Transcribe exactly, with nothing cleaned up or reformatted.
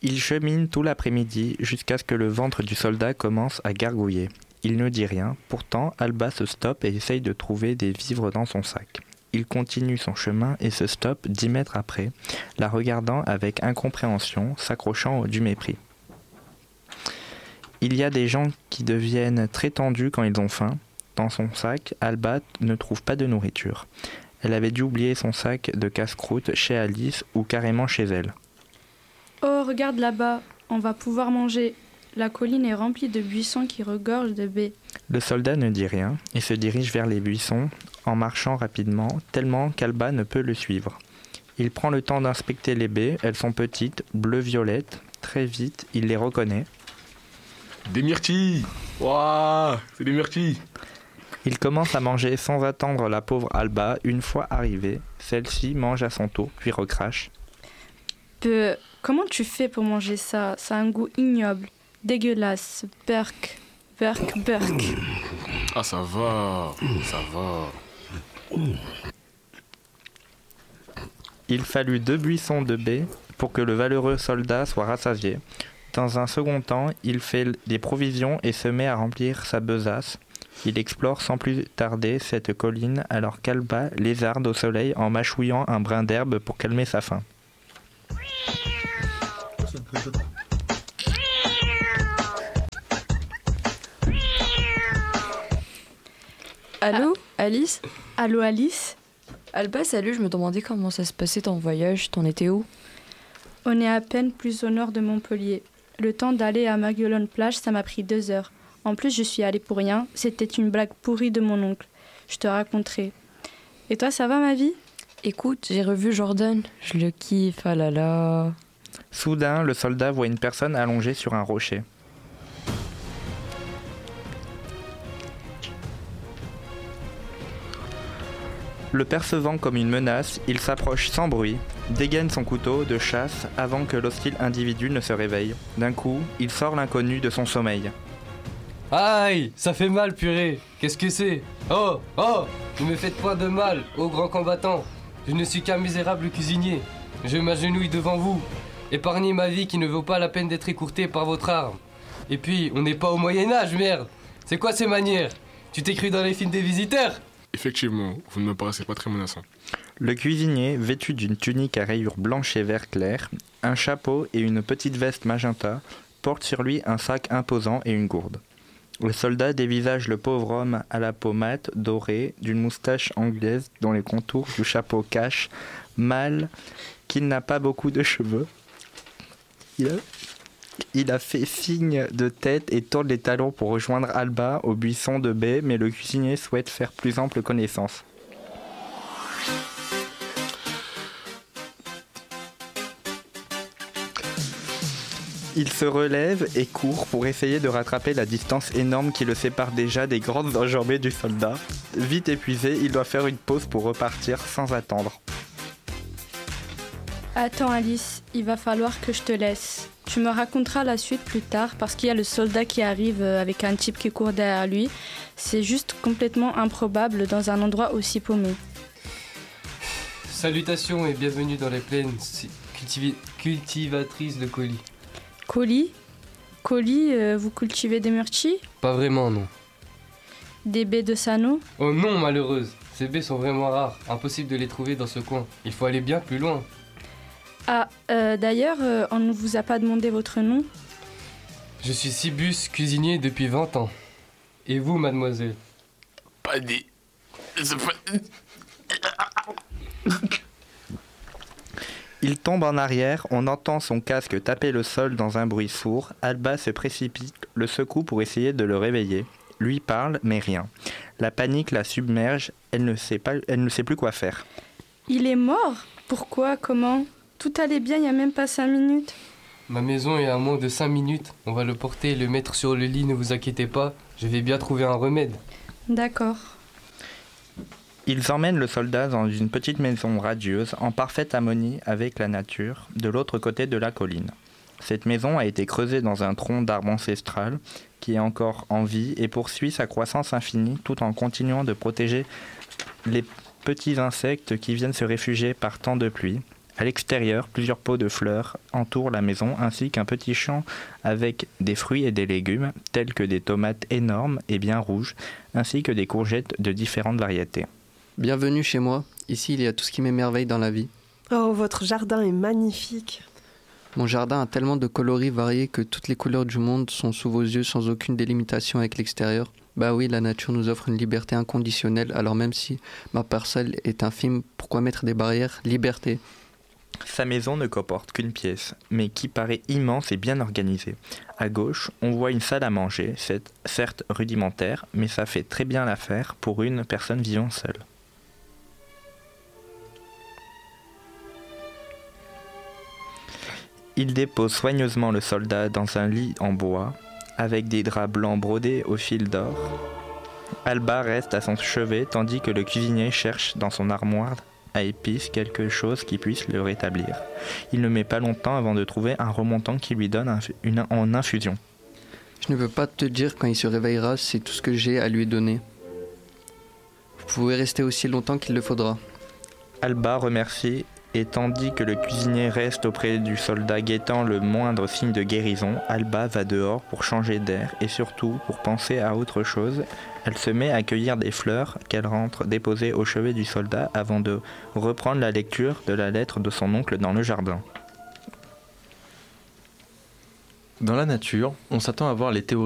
Il chemine tout l'après-midi jusqu'à ce que le ventre du soldat commence à gargouiller. Il ne dit rien, pourtant Alba se stoppe et essaye de trouver des vivres dans son sac. Il continue son chemin et se stoppe dix mètres après, la regardant avec incompréhension, s'accrochant du mépris. Il y a des gens qui deviennent très tendus quand ils ont faim. Dans son sac, Alba ne trouve pas de nourriture. Elle avait dû oublier son sac de casse-croûte chez Alice ou carrément chez elle. Oh, regarde là-bas, on va pouvoir manger. La colline est remplie de buissons qui regorgent de baies. Le soldat ne dit rien et se dirige vers les buissons en marchant rapidement, tellement qu'Alba ne peut le suivre. Il prend le temps d'inspecter les baies, elles sont petites, bleu-violettes. Très vite, il les reconnaît. Des myrtilles! Waouh, c'est des myrtilles! Il commence à manger sans attendre la pauvre Alba. Une fois arrivée, celle-ci mange à son tour, puis recrache. Peu, comment tu fais pour manger ça? Ça a un goût ignoble, dégueulasse, berk, berk, berk. Ah, ça va, ça va. Il fallut deux buissons de baies pour que le valeureux soldat soit rassasié. Dans un second temps, il fait des provisions et se met à remplir sa besace. Il explore sans plus tarder cette colline alors qu'Alba lézarde au soleil en mâchouillant un brin d'herbe pour calmer sa faim. Allô, Alice? Allô Alice? Alba, salut, je me demandais comment ça se passait ton voyage, t'en étais où? On est à peine plus au nord de Montpellier. Le temps d'aller à Maguelone-Plage, ça m'a pris deux heures. En plus, je suis allée pour rien. C'était une blague pourrie de mon oncle. Je te raconterai. Et toi, ça va, ma vie? Écoute, j'ai revu Jordan. Je le kiffe, ah là là. Soudain, le soldat voit une personne allongée sur un rocher. Le percevant comme une menace, il s'approche sans bruit, dégaine son couteau de chasse avant que l'hostile individu ne se réveille. D'un coup, il sort l'inconnu de son sommeil. Aïe, ça fait mal, purée. Qu'est-ce que c'est? Oh, oh, ne me faites point de mal, ô grand combattant. Je ne suis qu'un misérable cuisinier. Je m'agenouille devant vous. Épargnez ma vie qui ne vaut pas la peine d'être écourtée par votre arme. Et puis, on n'est pas au Moyen-Âge, merde. C'est quoi ces manières? Tu t'es cru dans les films des visiteurs? Effectivement, vous ne me paraissez pas très menaçant. Le cuisinier, vêtu d'une tunique à rayures blanches et vert clair, un chapeau et une petite veste magenta, porte sur lui un sac imposant et une gourde. Le soldat dévisage le pauvre homme à la peau mate, dorée, d'une moustache anglaise dont les contours du chapeau cachent mal qu'il n'a pas beaucoup de cheveux. Il a, il a fait signe de tête et tourne les talons pour rejoindre Alba au buisson de baies, mais le cuisinier souhaite faire plus ample connaissance. Il se relève et court pour essayer de rattraper la distance énorme qui le sépare déjà des grandes enjambées du soldat. Vite épuisé, il doit faire une pause pour repartir sans attendre. Attends Alice, il va falloir que je te laisse. Tu me raconteras la suite plus tard parce qu'il y a le soldat qui arrive avec un type qui court derrière lui. C'est juste complètement improbable dans un endroit aussi paumé. Salutations et bienvenue dans les plaines cultivi- cultivatrices de colis. Colis? Colis, euh, vous cultivez des myrtilles? Pas vraiment, non. Des baies de Sano? Oh non, malheureuse. Ces baies sont vraiment rares. Impossible de les trouver dans ce coin. Il faut aller bien plus loin. Ah, euh, d'ailleurs, euh, on ne vous a pas demandé votre nom? Je suis Cibus, cuisinier depuis vingt ans. Et vous, mademoiselle? Pas dit. Il tombe en arrière, on entend son casque taper le sol dans un bruit sourd. Alba se précipite, le secoue pour essayer de le réveiller. Lui parle, mais rien. La panique la submerge, elle ne sait pas, elle ne sait plus quoi faire. Il est mort? Pourquoi? Comment? Tout allait bien il n'y a même pas cinq minutes. Ma maison est à moins de cinq minutes. On va le porter et le mettre sur le lit, ne vous inquiétez pas. Je vais bien trouver un remède. D'accord. Ils emmènent le soldat dans une petite maison radieuse, en parfaite harmonie avec la nature, de l'autre côté de la colline. Cette maison a été creusée dans un tronc d'arbre ancestral qui est encore en vie et poursuit sa croissance infinie tout en continuant de protéger les petits insectes qui viennent se réfugier par temps de pluie. À l'extérieur, plusieurs pots de fleurs entourent la maison ainsi qu'un petit champ avec des fruits et des légumes tels que des tomates énormes et bien rouges ainsi que des courgettes de différentes variétés. Bienvenue chez moi. Ici, il y a tout ce qui m'émerveille dans la vie. Oh, votre jardin est magnifique. Mon jardin a tellement de coloris variés que toutes les couleurs du monde sont sous vos yeux sans aucune délimitation avec l'extérieur. Bah oui, la nature nous offre une liberté inconditionnelle, alors même si ma parcelle est infime, pourquoi mettre des barrières ? Liberté. Sa maison ne comporte qu'une pièce, mais qui paraît immense et bien organisée. À gauche, on voit une salle à manger, c'est certes rudimentaire, mais ça fait très bien l'affaire pour une personne vivant seule. Il dépose soigneusement le soldat dans un lit en bois, avec des draps blancs brodés au fil d'or. Alba reste à son chevet tandis que le cuisinier cherche dans son armoire à épices quelque chose qui puisse le rétablir. Il ne met pas longtemps avant de trouver un remontant qui lui donne une en infusion. Je ne peux pas te dire quand il se réveillera, c'est tout ce que j'ai à lui donner. Vous pouvez rester aussi longtemps qu'il le faudra. Alba remercie et tandis que le cuisinier reste auprès du soldat guettant le moindre signe de guérison, Alba va dehors pour changer d'air et surtout pour penser à autre chose. Elle se met à cueillir des fleurs qu'elle rentre déposer au chevet du soldat avant de reprendre la lecture de la lettre de son oncle dans le jardin. Dans la nature, on s'attend à voir les théories